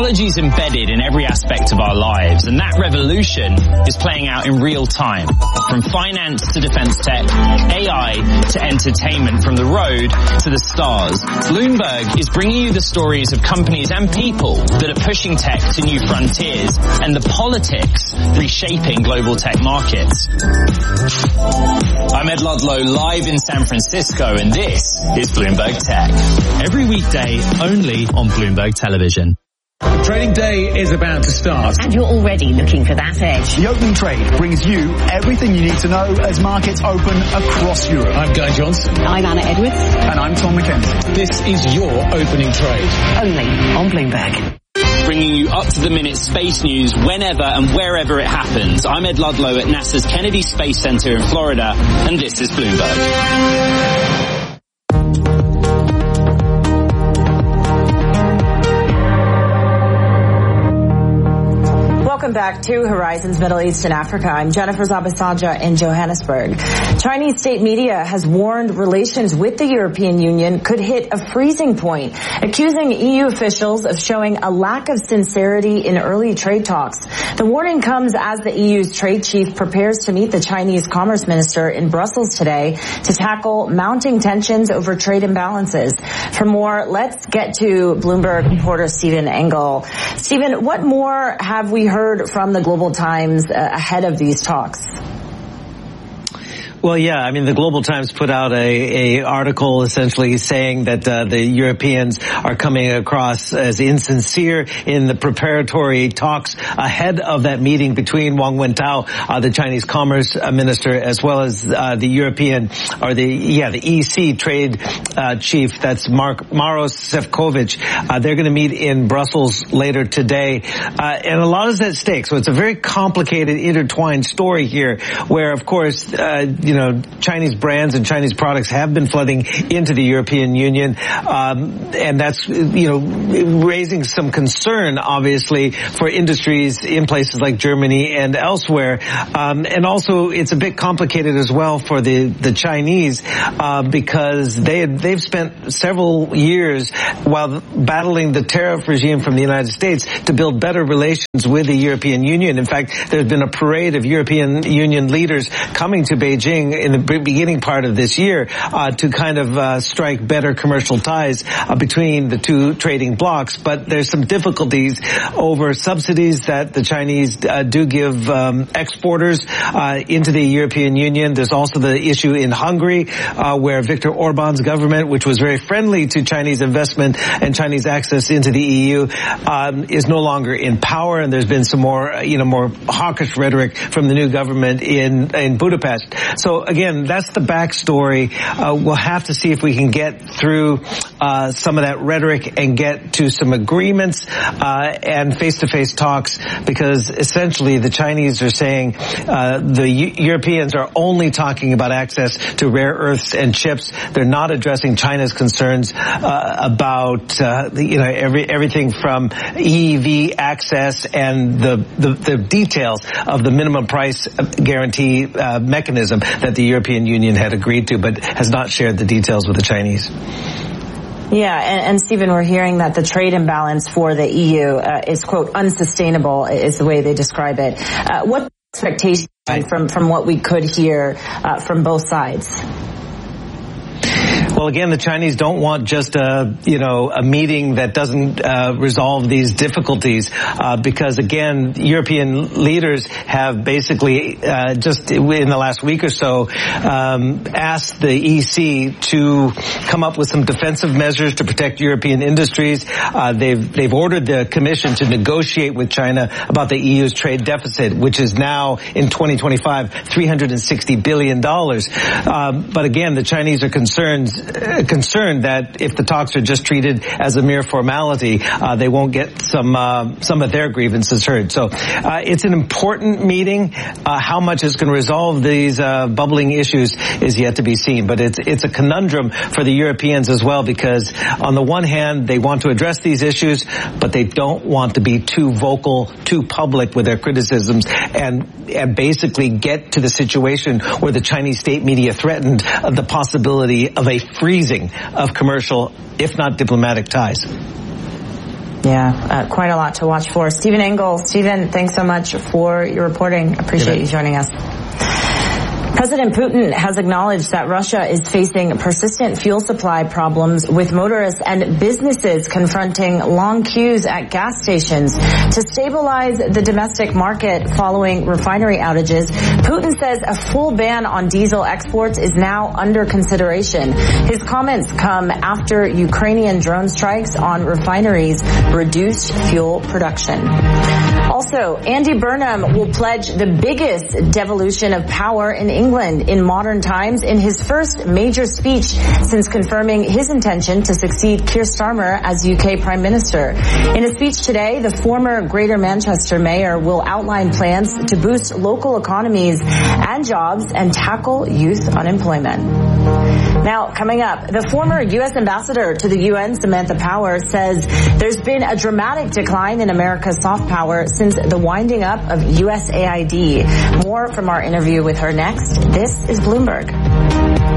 Technology is embedded in every aspect of our lives, and that revolution is playing out in real time. From finance to defense tech, AI to entertainment, from the road to the stars. Bloomberg is bringing you the stories of companies and people that are pushing tech to new frontiers and the politics reshaping global tech markets. I'm Ed Ludlow, live in San Francisco, and this is Bloomberg Tech. Every weekday, only on Bloomberg Television. Trading day is about to start. And you're already looking for that edge. The opening trade brings you everything you need to know as markets open across Europe. I'm Guy Johnson. I'm Anna Edwards. And I'm Tom McKenzie. This is your opening trade. Only on Bloomberg. Bringing you up-to-the-minute space news whenever and wherever it happens. I'm Ed Ludlow at NASA's Kennedy Space Center in Florida, and this is Bloomberg. Welcome back to Horizons Middle East and Africa. I'm Jennifer Zabasajja in Johannesburg. Chinese state media has warned relations with the European Union could hit a freezing point, accusing EU officials of showing a lack of sincerity in early trade talks. The warning comes as the EU's trade chief prepares to meet the Chinese commerce minister in Brussels today to tackle mounting tensions over trade imbalances. For more, let's get to Bloomberg reporter Stephen Engel. Stephen, what more have we heard from the Global Times ahead of these talks? Well, yeah, I mean, the Global Times put out a article essentially saying that the Europeans are coming across as insincere in the preparatory talks ahead of that meeting between Wang Wentao, the Chinese commerce minister, as well as the European, or the EC trade chief, that's Maros Sefcovic. They're going to meet in Brussels later today, and a lot is at stake. So it's a very complicated, intertwined story here, where, of course, Chinese brands and Chinese products have been flooding into the European Union, and that's, raising some concern, obviously, for industries in places like Germany and elsewhere. And also, it's a bit complicated as well for the Chinese, because they've spent several years while battling the tariff regime from the United States to build better relations with the European Union. In fact, there's been a parade of European Union leaders coming to Beijing in the beginning part of this year to kind of strike better commercial ties between the two trading blocs. But there's some difficulties over subsidies that the Chinese do give exporters into the European Union. There's also the issue in Hungary where Viktor Orban's government, which was very friendly to Chinese investment and Chinese access into the EU, is no longer in power. And there's been some more hawkish rhetoric from the new government in Budapest. So again, that's the backstory. We'll have to see if we can get through some of that rhetoric and get to some agreements and face-to-face talks, because essentially the Chinese are saying the Europeans are only talking about access to rare earths and chips. They're not addressing China's concerns about everything from EV access and the details of the minimum price guarantee mechanism that the European Union had agreed to, but has not shared the details with the Chinese. Yeah, and Stephen, we're hearing that the trade imbalance for the EU is, quote, unsustainable, is the way they describe it. What expectation from what we could hear from both sides? Well, again, the Chinese don't want just a meeting that doesn't resolve these difficulties, because again, European leaders have basically just in the last week or so asked the EC to come up with some defensive measures to protect European industries. They've ordered the Commission to negotiate with China about the EU's trade deficit, which is now in 2025 $360 billion. But again, the Chinese are concerned that if the talks are just treated as a mere formality, they won't get some of their grievances heard. So it's an important meeting. How much is going to resolve these bubbling issues is yet to be seen. But it's a conundrum for the Europeans as well, because on the one hand, they want to address these issues, but they don't want to be too vocal, too public with their criticisms, and basically get to the situation where the Chinese state media threatened the possibility of a freezing of commercial, if not diplomatic, ties. Yeah, quite a lot to watch for. Stephen Engel. Stephen, thanks so much for your reporting. Appreciate you joining us. President Putin has acknowledged that Russia is facing persistent fuel supply problems, with motorists and businesses confronting long queues at gas stations. To stabilize the domestic market following refinery outages, Putin says a full ban on diesel exports is now under consideration. His comments come after Ukrainian drone strikes on refineries reduced fuel production. Also, Andy Burnham will pledge the biggest devolution of power in England in modern times in his first major speech since confirming his intention to succeed Keir Starmer as UK Prime Minister. In a speech today, the former Greater Manchester mayor will outline plans to boost local economies and jobs and tackle youth unemployment. Now, coming up, the former U.S. ambassador to the UN, Samantha Power, says there's been a dramatic decline in America's soft power since the winding up of USAID. More from our interview with her next. This is Bloomberg.